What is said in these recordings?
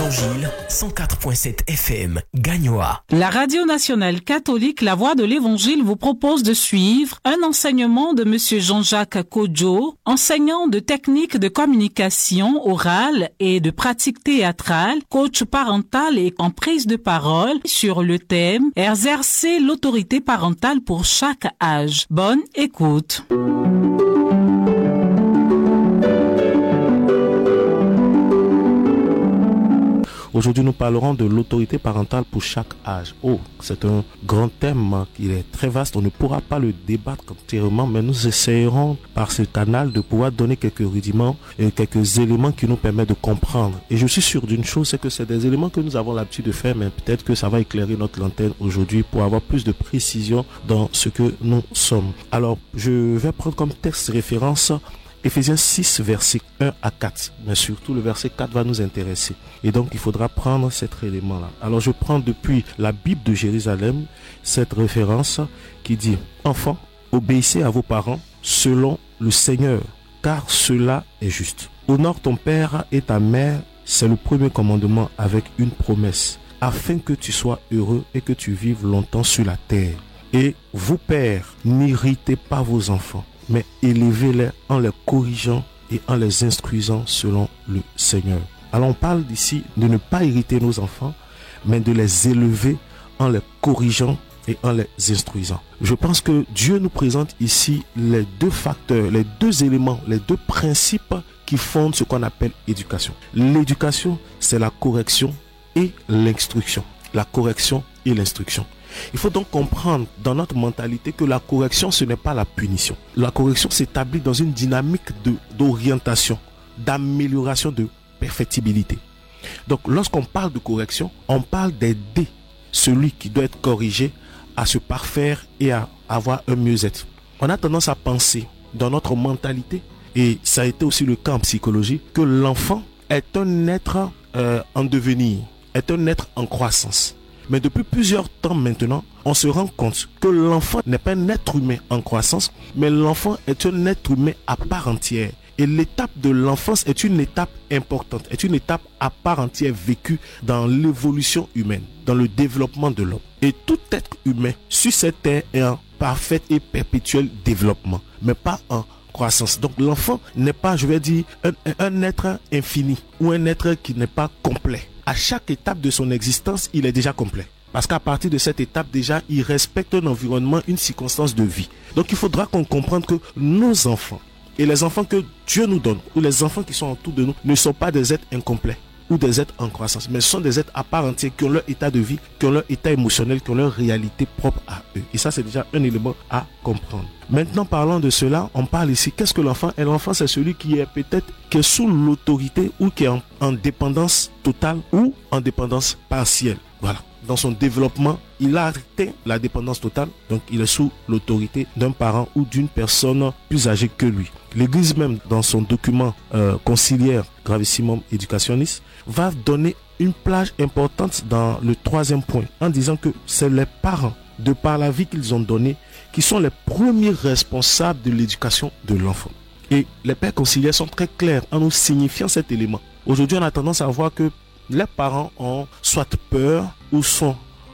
l'Évangile, 104.7 FM, Gagnoa. La Radio nationale catholique La Voix de l'Évangile vous propose de suivre un enseignement de Monsieur Jean-Jacques Kodjo, enseignant de techniques de communication orale et de pratique théâtrale, coach parental et en prise de parole sur le thème « Exercer l'autorité parentale pour chaque âge ». Bonne écoute. Aujourd'hui, nous parlerons de l'autorité parentale pour chaque âge. C'est un grand thème qui est très vaste. On ne pourra pas le débattre entièrement, mais nous essayerons par ce canal de pouvoir donner quelques rudiments et quelques éléments qui nous permettent de comprendre. Et je suis sûr d'une chose, c'est que c'est des éléments que nous avons l'habitude de faire, mais peut-être que ça va éclairer notre lanterne aujourd'hui pour avoir plus de précision dans ce que nous sommes. Alors, je vais prendre comme texte référence Éphésiens 6, versets 1 à 4. Mais surtout, le verset 4 va nous intéresser. Et donc, il faudra prendre cet élément-là. Alors, je prends depuis la Bible de Jérusalem cette référence qui dit « Enfants, obéissez à vos parents selon le Seigneur, car cela est juste. Honore ton père et ta mère, c'est le premier commandement avec une promesse, afin que tu sois heureux et que tu vives longtemps sur la terre. Et vous, pères, n'irritez pas vos enfants, mais élevez-les en les corrigeant et en les instruisant selon le Seigneur. » Alors on parle d'ici de ne pas irriter nos enfants, mais de les élever en les corrigeant et en les instruisant. Je pense que Dieu nous présente ici les deux facteurs, les deux éléments, les deux principes qui fondent ce qu'on appelle éducation. L'éducation, c'est la correction et l'instruction. La correction et l'instruction. Il faut donc comprendre dans notre mentalité que la correction, ce n'est pas la punition. La correction s'établit dans une dynamique d'orientation, d'amélioration, de perfectibilité. Donc lorsqu'on parle de correction, on parle d'aider celui qui doit être corrigé à se parfaire et à avoir un mieux-être. On a tendance à penser dans notre mentalité, et ça a été aussi le cas en psychologie, que l'enfant est un être en devenir, est un être en croissance. Mais depuis plusieurs temps maintenant, on se rend compte que l'enfant n'est pas un être humain en croissance, mais l'enfant est un être humain à part entière. Et l'étape de l'enfance est une étape importante, est une étape à part entière vécue dans l'évolution humaine, dans le développement de l'homme. Et tout être humain sur cette terre est en parfait et perpétuel développement, mais pas en croissance. Donc l'enfant n'est pas, je vais dire, un être infini ou un être qui n'est pas complet. À chaque étape de son existence, il est déjà complet. Parce qu'à partir de cette étape, déjà, il respecte un environnement, une circonstance de vie. Donc il faudra qu'on comprenne que nos enfants et les enfants que Dieu nous donne, ou les enfants qui sont autour de nous, ne sont pas des êtres incomplets ou des êtres en croissance, mais sont des êtres à part entière qui ont leur état de vie, qui ont leur état émotionnel, qui ont leur réalité propre à eux. Et ça, c'est déjà un élément à comprendre. Maintenant, parlant de cela, on parle ici, qu'est-ce que l'enfant? Et l'enfant, c'est celui qui est sous l'autorité ou qui est en dépendance totale ou en dépendance partielle. Voilà. Dans son développement, il a atteint la dépendance totale, donc il est sous l'autorité d'un parent ou d'une personne plus âgée que lui. L'Église même, dans son document conciliaire Gravissimum Educationis, va donner une place importante dans le troisième point, en disant que c'est les parents, de par la vie qu'ils ont donnée, qui sont les premiers responsables de l'éducation de l'enfant. Et les pères conciliaires sont très clairs en nous signifiant cet élément. Aujourd'hui, on a tendance à voir que les parents ont soit peur ou sont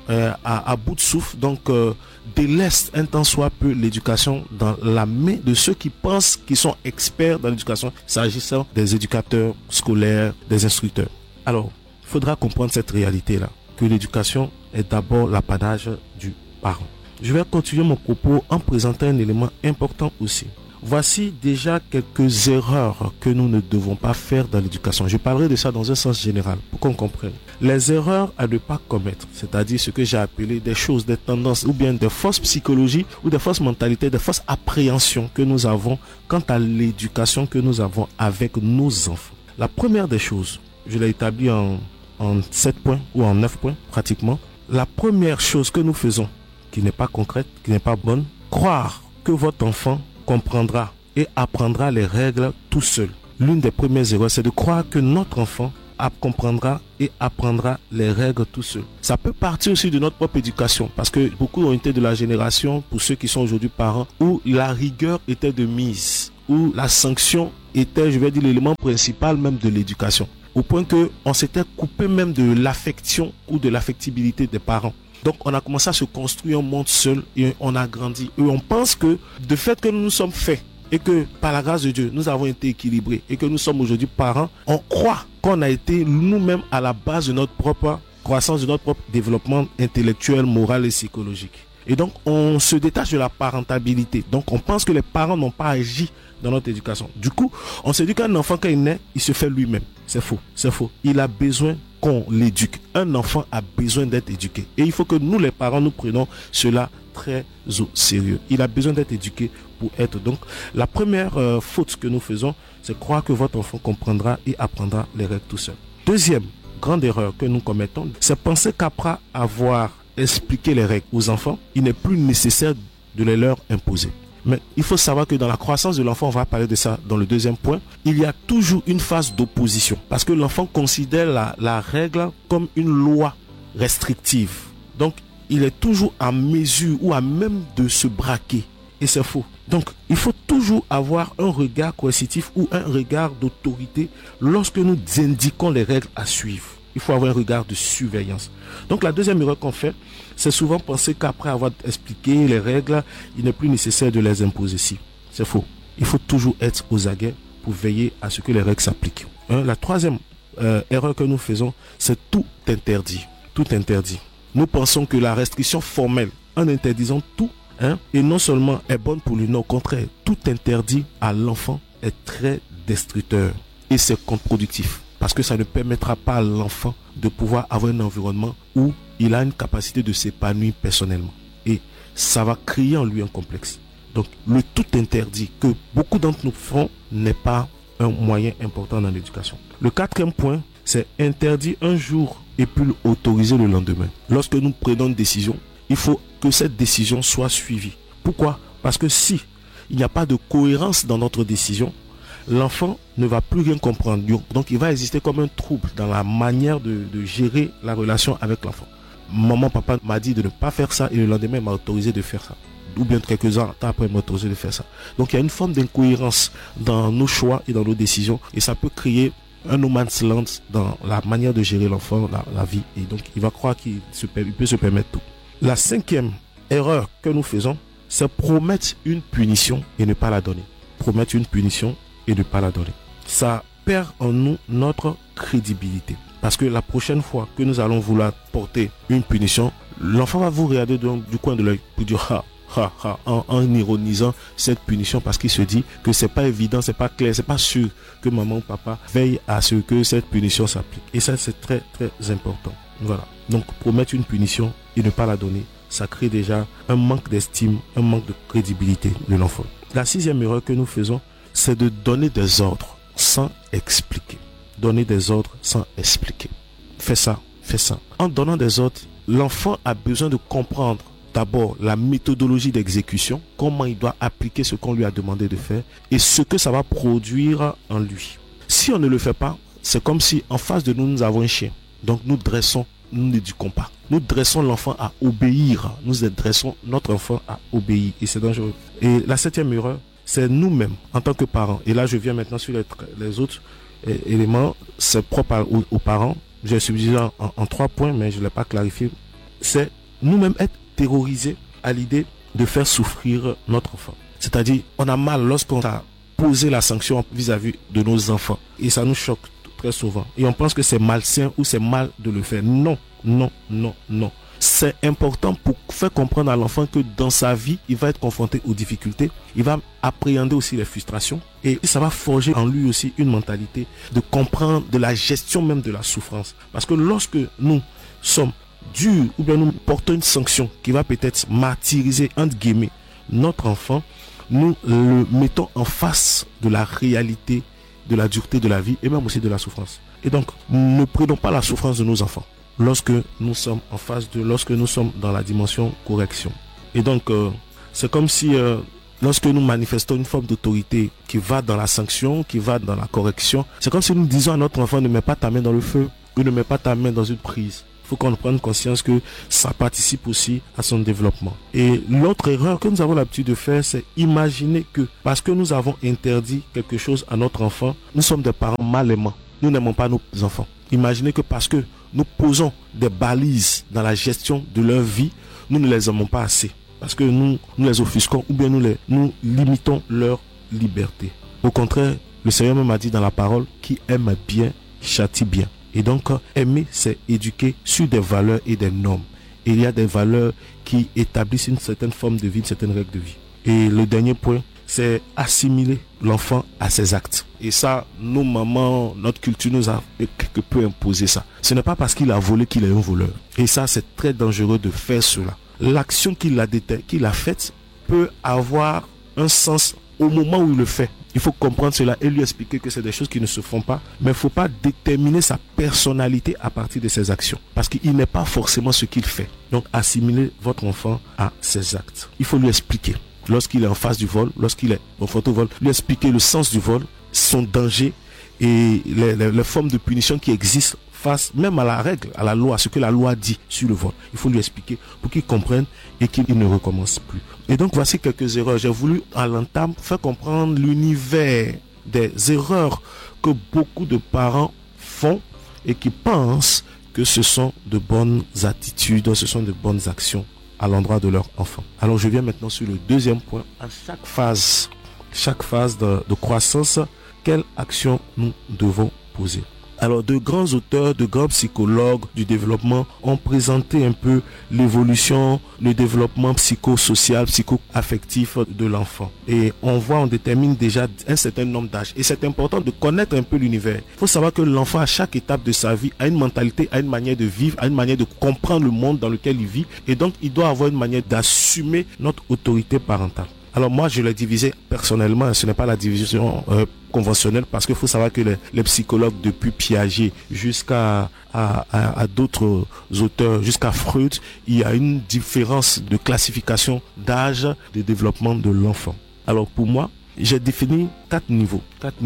à bout de souffle, donc délaissent un tant soit peu l'éducation dans la main de ceux qui pensent qu'ils sont experts dans l'éducation, s'agissant des éducateurs scolaires, des instructeurs. Alors, il faudra comprendre cette réalité-là, que l'éducation est d'abord l'apanage du parent. Je vais continuer mon propos en présentant un élément important aussi. Voici déjà quelques erreurs que nous ne devons pas faire dans l'éducation. Je parlerai de ça dans un sens général pour qu'on comprenne. Les erreurs à ne pas commettre, c'est-à-dire ce que j'ai appelé des choses, des tendances ou bien des fausses psychologies ou des fausses mentalités, des fausses appréhensions que nous avons quant à l'éducation que nous avons avec nos enfants. La première des choses, je l'ai établie en 7 points ou en 9 points pratiquement. La première chose que nous faisons, qui n'est pas concrète, qui n'est pas bonne, croire que votre enfant comprendra et apprendra les règles tout seul. L'une des premières erreurs, c'est de croire que notre enfant comprendra et apprendra les règles tout seul. Ça peut partir aussi de notre propre éducation, parce que beaucoup ont été de la génération, pour ceux qui sont aujourd'hui parents, où la rigueur était de mise, où la sanction était, je vais dire, l'élément principal même de l'éducation. au point qu'on s'était coupé même de l'affection ou de l'affectibilité des parents. Donc on a commencé à se construire un monde seul et on a grandi. Et on pense que de fait que nous nous sommes faits et que par la grâce de Dieu, nous avons été équilibrés et que nous sommes aujourd'hui parents, on croit qu'on a été nous-mêmes à la base de notre propre croissance, de notre propre développement intellectuel, moral et psychologique. Et donc, on se détache de la parentabilité. Donc, on pense que les parents n'ont pas agi dans notre éducation. Du coup, on se dit qu'un enfant, quand il naît, il se fait lui-même. C'est faux, c'est faux. Il a besoin qu'on l'éduque. Un enfant a besoin d'être éduqué. Et il faut que nous, les parents, nous prenions cela très au sérieux. Il a besoin d'être éduqué pour être. Donc, la première faute que nous faisons, c'est croire que votre enfant comprendra et apprendra les règles tout seul. Deuxième grande erreur que nous commettons, c'est penser qu'après avoir expliqué les règles aux enfants, il n'est plus nécessaire de les leur imposer. Mais il faut savoir que dans la croissance de l'enfant, on va parler de ça dans le deuxième point, il y a toujours une phase d'opposition. Parce que l'enfant considère la règle comme une loi restrictive. Donc, il est toujours à mesure ou à même de se braquer. Et c'est faux. Donc, il faut toujours avoir un regard coercitif ou un regard d'autorité lorsque nous indiquons les règles à suivre. Il faut avoir un regard de surveillance. Donc, la deuxième erreur qu'on fait, c'est souvent penser qu'après avoir expliqué les règles, il n'est plus nécessaire de les imposer. Si, c'est faux. Il faut toujours être aux aguets pour veiller à ce que les règles s'appliquent. La troisième erreur que nous faisons, c'est tout interdit. Tout interdit. Nous pensons que la restriction formelle, en interdisant tout, et non seulement est bonne pour lui, non, au contraire, tout interdit à l'enfant est très destructeur et c'est contre-productif parce que ça ne permettra pas à l'enfant de pouvoir avoir un environnement où il a une capacité de s'épanouir personnellement et ça va créer en lui un complexe. Donc le tout interdit que beaucoup d'entre nous font n'est pas un moyen important dans l'éducation. Le quatrième point, c'est interdit un jour et puis autoriser le lendemain. Lorsque nous prenons une décision, il faut que cette décision soit suivie. Pourquoi? Parce que si il n'y a pas de cohérence dans notre décision, l'enfant ne va plus rien comprendre. Donc il va exister comme un trouble dans la manière de gérer la relation avec l'enfant. Maman, papa m'a dit de ne pas faire ça et le lendemain il m'a autorisé de faire ça. Ou bien quelques temps après il m'a autorisé de faire ça. Donc il y a une forme d'incohérence dans nos choix et dans nos décisions et ça peut créer un no man's land dans la manière de gérer l'enfant, la vie. Et donc il va croire qu'il peut se permettre tout. La cinquième erreur que nous faisons, c'est promettre une punition et ne pas la donner. Promettre une punition et ne pas la donner. Ça perd en nous notre crédibilité. Parce que la prochaine fois que nous allons vouloir porter une punition, l'enfant va vous regarder du coin de l'œil pour dire en ironisant cette punition parce qu'il se dit que c'est pas évident, c'est pas clair, c'est pas sûr que maman ou papa veille à ce que cette punition s'applique. Et ça, c'est très très important. Voilà. Donc, promettre une punition et ne pas la donner, ça crée déjà un manque d'estime, un manque de crédibilité de l'enfant. La sixième erreur que nous faisons, c'est de donner des ordres sans expliquer. Donner des ordres sans expliquer. Fais ça, fais ça. En donnant des ordres, l'enfant a besoin de comprendre d'abord la méthodologie d'exécution, comment il doit appliquer ce qu'on lui a demandé de faire et ce que ça va produire en lui. Si on ne le fait pas, c'est comme si en face de nous, nous avons un chien. Donc nous n'éduquons pas. Nous dressons l'enfant à obéir. Nous dressons notre enfant à obéir. Et c'est dangereux. Et la septième erreur, c'est nous-mêmes, en tant que parents. Et là, je viens maintenant sur les autres éléments. C'est propre aux parents. J'ai subdivisé en 3 points, mais je ne l'ai pas clarifié. C'est nous-mêmes être terrorisés à l'idée de faire souffrir notre enfant. C'est-à-dire, on a mal lorsqu'on a posé la sanction vis-à-vis de nos enfants. Et ça nous choque très souvent. Et on pense que c'est malsain ou c'est mal de le faire. Non, non, non, non. C'est important pour faire comprendre à l'enfant que dans sa vie, il va être confronté aux difficultés. Il va appréhender aussi les frustrations. Et ça va forger en lui aussi une mentalité de comprendre de la gestion même de la souffrance. Parce que lorsque nous sommes durs ou bien nous portons une sanction qui va peut-être martyriser, entre guillemets, notre enfant, nous le mettons en face de la réalité de la dureté de la vie et même aussi de la souffrance. Et donc, ne prenons pas la souffrance de nos enfants lorsque nous sommes en face lorsque nous sommes dans la dimension correction. Et donc, c'est comme si lorsque nous manifestons une forme d'autorité qui va dans la sanction, qui va dans la correction, c'est comme si nous disons à notre enfant ne mets pas ta main dans le feu ou ne mets pas ta main dans une prise. Il faut qu'on prenne conscience que ça participe aussi à son développement. Et l'autre erreur que nous avons l'habitude de faire, c'est imaginer que parce que nous avons interdit quelque chose à notre enfant, nous sommes des parents mal aimants. nous n'aimons pas nos enfants. Imaginez que parce que nous posons des balises dans la gestion de leur vie, nous ne les aimons pas assez. Parce que nous les offusquons ou bien nous limitons leur liberté. Au contraire, le Seigneur même a dit dans la parole, qui aime bien, châtie bien. Et donc, aimer, c'est éduquer sur des valeurs et des normes. Et il y a des valeurs qui établissent une certaine forme de vie, une certaine règle de vie. Et le dernier point, c'est assimiler l'enfant à ses actes. Et ça, nos mamans, notre culture nous a quelque peu imposé ça. Ce n'est pas parce qu'il a volé qu'il est un voleur. Et ça, c'est très dangereux de faire cela. L'action qu'il a faite peut avoir un sens au moment où il le fait. Il faut comprendre cela et lui expliquer que c'est des choses qui ne se font pas. Mais il ne faut pas déterminer sa personnalité à partir de ses actions. Parce qu'il n'est pas forcément ce qu'il fait. Donc, assimilez votre enfant à ses actes. Il faut lui expliquer. Lorsqu'il est en face du vol, lorsqu'il est confronté au vol, lui expliquer le sens du vol, son danger et les formes de punition qui existent face même à la règle, à la loi, ce que la loi dit sur le vol. Il faut lui expliquer pour qu'il comprenne et qu'il ne recommence plus. Et donc voici quelques erreurs. J'ai voulu à l'entame faire comprendre l'univers des erreurs que beaucoup de parents font et qui pensent que ce sont de bonnes attitudes, ce sont de bonnes actions à l'endroit de leur enfant. Alors je viens maintenant sur le deuxième point. À chaque phase de croissance, quelle action nous devons poser? Alors de grands auteurs, de grands psychologues du développement ont présenté un peu l'évolution, le développement psychosocial, psycho-affectif de l'enfant. Et on détermine déjà un certain nombre d'âges. Et c'est important de connaître un peu l'univers. Il faut savoir que l'enfant à chaque étape de sa vie a une mentalité, a une manière de vivre, a une manière de comprendre le monde dans lequel il vit. Et donc il doit avoir une manière d'assumer notre autorité parentale. Alors moi, je l'ai divisé personnellement, ce n'est pas la division conventionnelle, parce qu'il faut savoir que les psychologues, depuis Piaget jusqu'à d'autres auteurs, jusqu'à Freud, il y a une différence de classification d'âge de développement de l'enfant. Alors pour moi, j'ai défini 4 niveaux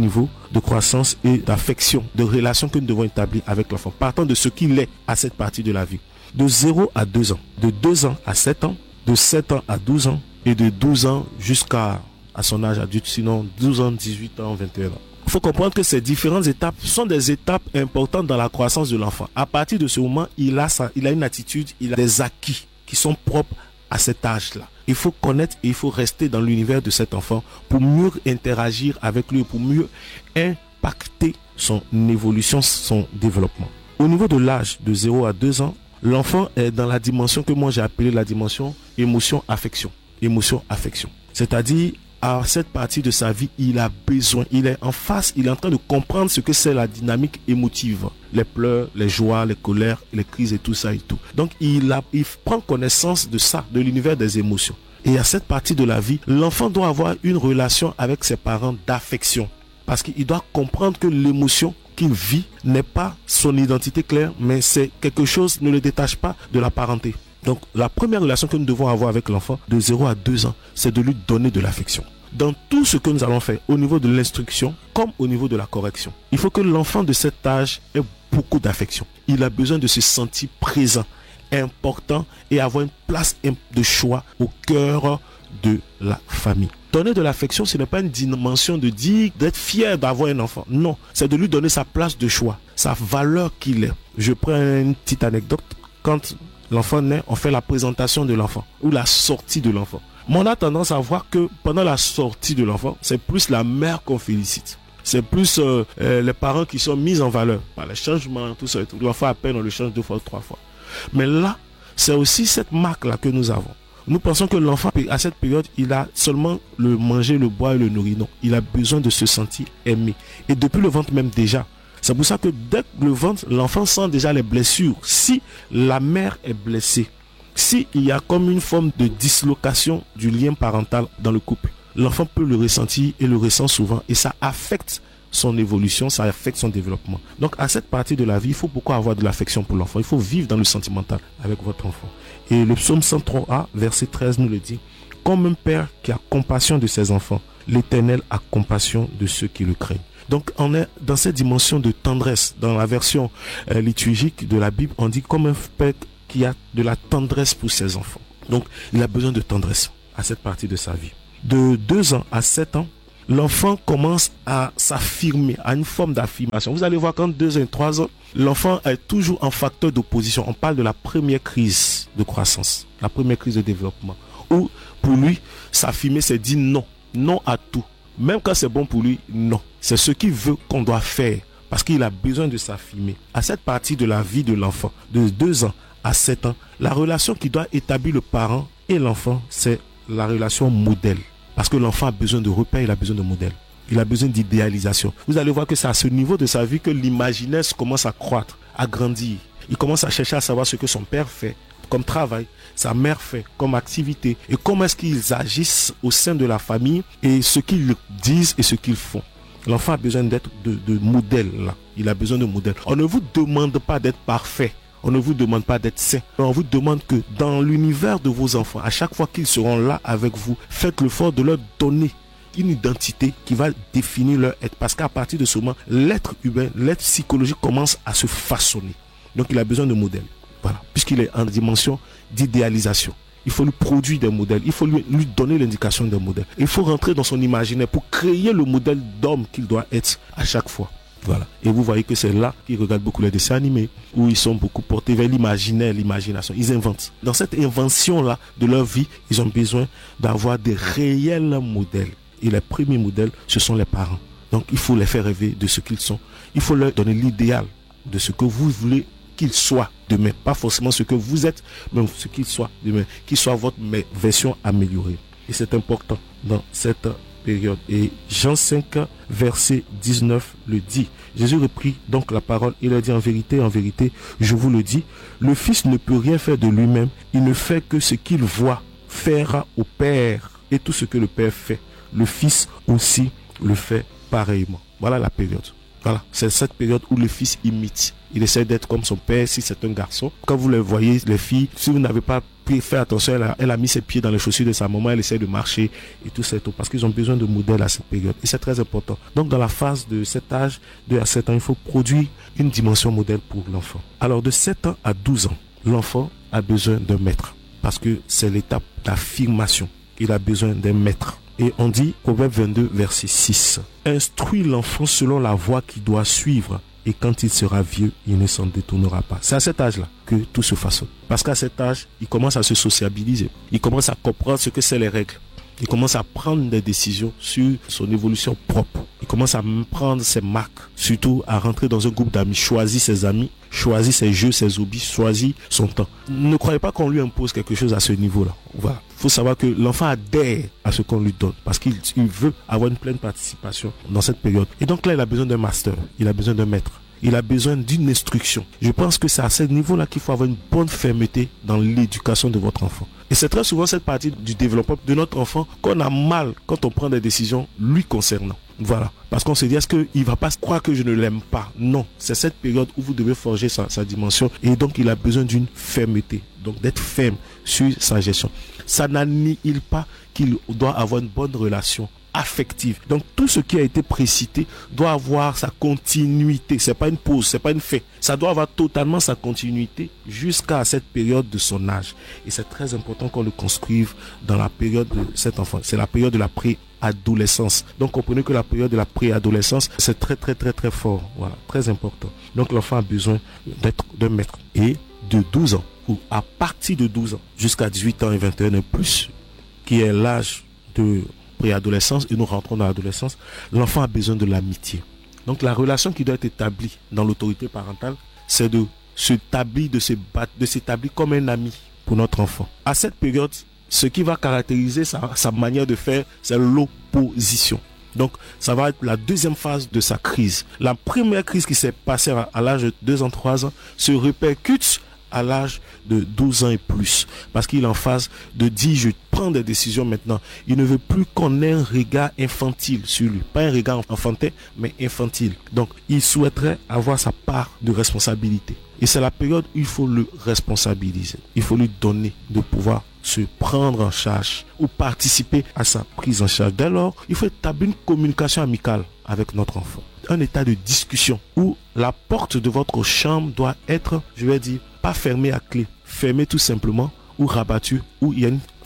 de croissance et d'affection, de relation que nous devons établir avec l'enfant, partant de ce qu'il est à cette partie de la vie. De 0 à 2 ans, de 2 ans à 7 ans, de 7 ans à 12 ans, et de 12 ans jusqu'à son âge adulte, sinon 12 ans, 18 ans, 21 ans. Il faut comprendre que ces différentes étapes sont des étapes importantes dans la croissance de l'enfant. À partir de ce moment, il a une attitude, il a des acquis qui sont propres à cet âge-là. Il faut connaître et il faut rester dans l'univers de cet enfant pour mieux interagir avec lui, pour mieux impacter son évolution, son développement. Au niveau de l'âge de 0 à 2 ans, l'enfant est dans la dimension que moi j'ai appelée la dimension émotion-affection. Émotion-affection. C'est-à-dire, à cette partie de sa vie, il a besoin, il est en face, il est en train de comprendre ce que c'est la dynamique émotive. Les pleurs, les joies, les colères, les crises et tout ça et tout. Donc, il prend connaissance de ça, de l'univers des émotions. Et à cette partie de la vie, l'enfant doit avoir une relation avec ses parents d'affection. Parce qu'il doit comprendre que l'émotion qu'il vit n'est pas son identité claire, mais c'est quelque chose, ne le détache pas de la parenté. Donc, la première relation que nous devons avoir avec l'enfant de 0 à 2 ans, c'est de lui donner de l'affection. Dans tout ce que nous allons faire, au niveau de l'instruction, comme au niveau de la correction, il faut que l'enfant de cet âge ait beaucoup d'affection. Il a besoin de se sentir présent, important et avoir une place de choix au cœur de la famille. Donner de l'affection, ce n'est pas une dimension de dire d'être fier d'avoir un enfant. Non, c'est de lui donner sa place de choix, sa valeur qu'il est. Je prends une petite anecdote. Quand l'enfant naît, on fait la présentation de l'enfant ou la sortie de l'enfant. Mais on a tendance à voir que pendant la sortie de l'enfant, c'est plus la mère qu'on félicite. C'est plus les parents qui sont mis en valeur par les changements, tout ça et tout. L'enfant à peine on le change 2 fois, 3 fois. Mais là, c'est aussi cette marque-là que nous avons. Nous pensons que l'enfant, à cette période, il a seulement le manger, le boire et le nourrir. Non, il a besoin de se sentir aimé. Et depuis le ventre même déjà. C'est pour ça que dès le ventre, l'enfant sent déjà les blessures. Si la mère est blessée, s'il y a comme une forme de dislocation du lien parental dans le couple, l'enfant peut le ressentir et le ressent souvent. Et ça affecte son évolution, ça affecte son développement. Donc à cette partie de la vie, il faut beaucoup avoir de l'affection pour l'enfant. Il faut vivre dans le sentimental avec votre enfant. Et le psaume 103a, verset 13 nous le dit. Comme un père qui a compassion de ses enfants, l'Éternel a compassion de ceux qui le craignent. Donc on est dans cette dimension de tendresse. Dans la version liturgique de la Bible, on dit comme un père qui a de la tendresse pour ses enfants. Donc il a besoin de tendresse à cette partie de sa vie. De 2 ans à 7 ans, l'enfant commence à s'affirmer, à une forme d'affirmation. Vous allez voir qu'en 2 ans et 3 ans, l'enfant est toujours en facteur d'opposition. On parle de la première crise de croissance, la première crise de développement, où pour lui, s'affirmer, c'est dire non. Non à tout. Même quand c'est bon pour lui, non. C'est ce qu'il veut qu'on doit faire, parce qu'il a besoin de s'affirmer. À cette partie de la vie de l'enfant, de 2 ans à 7 ans, la relation qui doit établir le parent et l'enfant, c'est la relation modèle. Parce que l'enfant a besoin de repères, il a besoin de modèles. Il a besoin d'idéalisation. Vous allez voir que c'est à ce niveau de sa vie que l'imaginaire commence à croître, à grandir. Il commence à chercher à savoir ce que son père fait comme travail, sa mère fait comme activité, et comment est-ce qu'ils agissent au sein de la famille, et ce qu'ils disent et ce qu'ils font. L'enfant a besoin d'être de modèle là. Il a besoin de modèle. On ne vous demande pas d'être parfait. On ne vous demande pas d'être saint. On vous demande que dans l'univers de vos enfants, à chaque fois qu'ils seront là avec vous, faites l'effort de leur donner une identité qui va définir leur être. Parce qu'à partir de ce moment, l'être humain, l'être psychologique commence à se façonner. Donc il a besoin de modèles. Voilà. Puisqu'il est en dimension d'idéalisation. Il faut lui produire des modèles. Il faut lui donner l'indication des modèles. Il faut rentrer dans son imaginaire pour créer le modèle d'homme qu'il doit être à chaque fois. Voilà. Et vous voyez que c'est là qu'ils regardent beaucoup les dessins animés, où ils sont beaucoup portés vers l'imaginaire, l'imagination. Ils inventent. Dans cette invention-là de leur vie, ils ont besoin d'avoir des réels modèles. Et les premiers modèles, ce sont les parents. Donc il faut les faire rêver de ce qu'ils sont. Il faut leur donner l'idéal de ce que vous voulez qu'ils soient demain. Pas forcément ce que vous êtes, mais ce qu'ils soient demain. Qu'ils soient votre version améliorée. Et c'est important dans cette période. Et Jean 5, verset 19 le dit. Jésus reprit donc la parole. Il a dit: en vérité, je vous le dis, le Fils ne peut rien faire de lui-même. Il ne fait que ce qu'il voit faire au Père. Et tout ce que le Père fait, le Fils aussi le fait pareillement. Voilà la période. Voilà, c'est cette période où le fils imite. Il essaie d'être comme son père si c'est un garçon. Quand vous les voyez, les filles, si vous n'avez pas fait attention, elle a mis ses pieds dans les chaussures de sa maman, elle essaie de marcher et tout ça et tout. Parce qu'ils ont besoin de modèles à cette période. Et c'est très important. Donc dans la phase de cet âge, 2 à 7 ans, il faut produire une dimension modèle pour l'enfant. Alors de 7 ans à 12 ans, l'enfant a besoin d'un maître. Parce que c'est l'étape d'affirmation. Il a besoin d'un maître. Et on dit, Proverbe 22, verset 6, « Instruis l'enfant selon la voie qu'il doit suivre, et quand il sera vieux, il ne s'en détournera pas. » C'est à cet âge-là que tout se façonne. Parce qu'à cet âge, il commence à se sociabiliser. Il commence à comprendre ce que c'est les règles. Il commence à prendre des décisions sur son évolution propre. Il commence à prendre ses marques, surtout à rentrer dans un groupe d'amis, choisir ses amis, choisir ses jeux, ses hobbies, choisir son temps. Ne croyez pas qu'on lui impose quelque chose à ce niveau-là. Voilà. Il faut savoir que l'enfant adhère à ce qu'on lui donne parce qu'il veut avoir une pleine participation dans cette période. Et donc là, il a besoin d'un master, il a besoin d'un maître. Il a besoin d'une instruction. Je pense que c'est à ce niveau-là qu'il faut avoir une bonne fermeté dans l'éducation de votre enfant. Et c'est très souvent cette partie du développement de notre enfant qu'on a mal quand on prend des décisions lui concernant. Voilà. Parce qu'on se dit, est-ce qu'il ne va pas croire que je ne l'aime pas? Non. C'est cette période où vous devez forger sa dimension. Et donc, il a besoin d'une fermeté. Donc, d'être ferme sur sa gestion. Ça n'annihile pas qu'il doit avoir une bonne relation affective. Donc tout ce qui a été précité doit avoir sa continuité. C'est pas une pause, c'est pas une fin. Ça doit avoir totalement sa continuité jusqu'à cette période de son âge. Et c'est très important qu'on le construise dans la période de cet enfant. C'est la période de la préadolescence. Donc comprenez que la période de la préadolescence, c'est très très très très fort. Voilà, très important. Donc l'enfant a besoin d'être d'un maître. Et de 12 ans, ou à partir de 12 ans, jusqu'à 18 ans et 21 et plus, qui est l'âge de préadolescence, et nous rentrons dans l'adolescence, l'enfant a besoin de l'amitié. Donc la relation qui doit être établie dans l'autorité parentale, c'est de s'établir comme un ami pour notre enfant. À cette période, ce qui va caractériser sa manière de faire, c'est l'opposition. Donc ça va être la deuxième phase de sa crise. La première crise qui s'est passée à l'âge de 2 ans, 3 ans, se répercute à l'âge de 12 ans et plus. Parce qu'il est en phase de dire, je prends des décisions maintenant. Il ne veut plus qu'on ait un regard infantile sur lui. Pas un regard enfantin, mais infantile. Donc, il souhaiterait avoir sa part de responsabilité. Et c'est la période où il faut le responsabiliser. Il faut lui donner de pouvoir se prendre en charge ou participer à sa prise en charge. Dès lors, il faut établir une communication amicale avec notre enfant. Un état de discussion où la porte de votre chambre doit être, je vais dire, pas fermée à clé, fermée tout simplement ou rabattue, où il y a une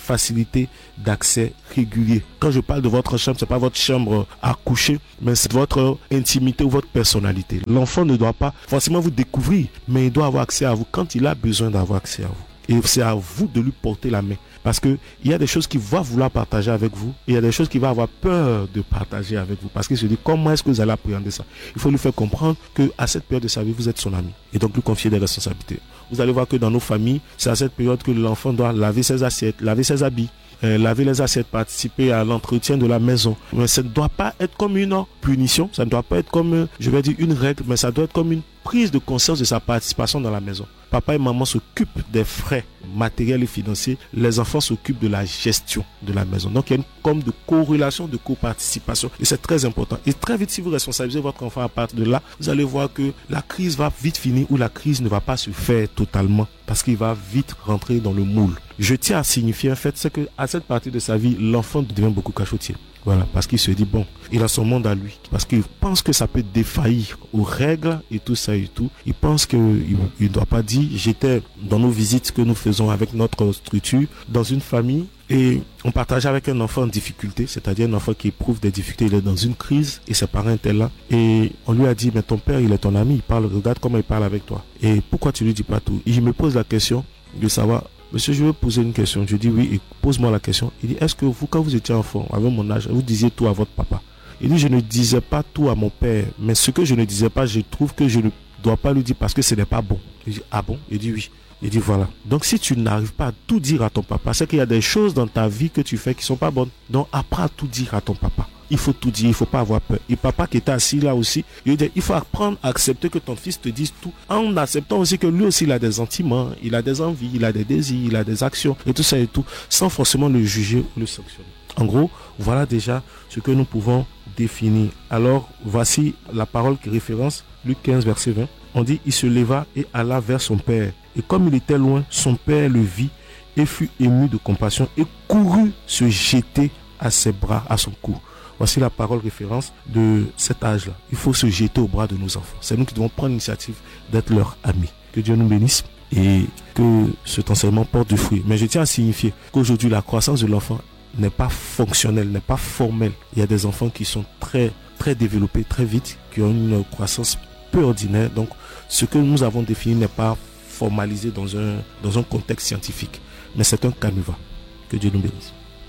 facilité d'accès régulier. Quand je parle de votre chambre, c'est pas votre chambre à coucher, mais c'est votre intimité ou votre personnalité. L'enfant ne doit pas forcément vous découvrir, mais il doit avoir accès à vous quand il a besoin d'avoir accès à vous. Et c'est à vous de lui porter la main. Parce qu'il y a des choses qu'il va vouloir partager avec vous. Et il y a des choses qu'il va avoir peur de partager avec vous. Parce qu'il se dit, comment est-ce que vous allez appréhender ça? Il faut lui faire comprendre qu'à cette période de sa vie, vous êtes son ami. Et donc lui confier des responsabilités. Vous allez voir que dans nos familles, c'est à cette période que l'enfant doit laver ses assiettes, laver ses habits, laver les assiettes, participer à l'entretien de la maison. Mais ça ne doit pas être comme une punition. Ça ne doit pas être comme, je vais dire, une règle. Mais ça doit être comme une prise de conscience de sa participation dans la maison. Papa et maman s'occupent des frais matériels et financiers. Les enfants s'occupent de la gestion de la maison. Donc, il y a une forme de corrélation, de coparticipation. Et c'est très important. Et très vite, si vous responsabilisez votre enfant à partir de là, vous allez voir que la crise va vite finir ou la crise ne va pas se faire totalement parce qu'il va vite rentrer dans le moule. Je tiens à signifier un fait, c'est qu'à cette partie de sa vie, l'enfant devient beaucoup cachotier. Voilà, parce qu'il se dit, bon, il a son monde à lui. Parce qu'il pense que ça peut défaillir aux règles et tout ça et tout. Il pense qu'il ne doit pas dire, j'étais dans nos visites que nous faisons avec notre structure, dans une famille, et on partageait avec un enfant en difficulté, c'est-à-dire un enfant qui éprouve des difficultés, il est dans une crise, et ses parents étaient là. Et on lui a dit, mais ton père, il est ton ami, il parle, regarde comment il parle avec toi. Et pourquoi tu lui dis pas tout? Il me pose la question de savoir, monsieur, je veux poser une question. Je dis oui, et pose-moi la question. Il dit, est-ce que vous, quand vous étiez enfant, avec mon âge, vous disiez tout à votre papa? Il dit, je ne disais pas tout à mon père, mais ce que je ne disais pas, je trouve que je ne dois pas lui dire parce que ce n'est pas bon. Il dit, ah bon? Il dit oui. Il dit voilà. Donc si tu n'arrives pas à tout dire à ton papa, c'est qu'il y a des choses dans ta vie que tu fais qui ne sont pas bonnes. Donc apprends à tout dire à ton papa. Il faut tout dire, il ne faut pas avoir peur. Et papa qui était assis là aussi, il dit, il faut apprendre à accepter que ton fils te dise tout, en acceptant aussi que lui aussi il a des sentiments, il a des envies, il a des désirs, il a des actions, et tout ça et tout, sans forcément le juger ou le sanctionner. En gros, voilà déjà ce que nous pouvons définir. Alors, voici la parole qui référence Luc 15, verset 20. On dit, il se leva et alla vers son père. Et comme il était loin, son père le vit et fut ému de compassion et courut se jeter à ses bras, à son cou. Voici la parole référence de cet âge-là. Il faut se jeter aux bras de nos enfants. C'est nous qui devons prendre l'initiative d'être leurs amis. Que Dieu nous bénisse et que cet enseignement porte du fruit. Mais je tiens à signifier qu'aujourd'hui, la croissance de l'enfant n'est pas fonctionnelle, n'est pas formelle. Il y a des enfants qui sont très développés très vite, qui ont une croissance peu ordinaire. Donc, ce que nous avons défini n'est pas formalisé dans un contexte scientifique. Mais c'est un canevas. Que Dieu nous bénisse.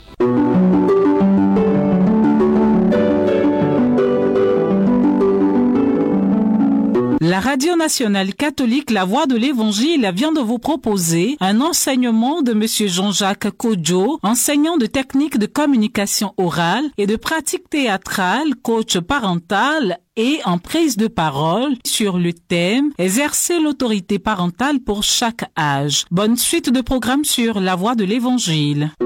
La Radio Nationale Catholique La Voix de l'Évangile vient de vous proposer un enseignement de Monsieur Jean-Jacques Kodjo, enseignant de techniques de communication orale et de pratique théâtrale, coach parental et en prise de parole sur le thème « Exercer l'autorité parentale pour chaque âge ». Bonne suite de programmes sur La Voix de l'Évangile.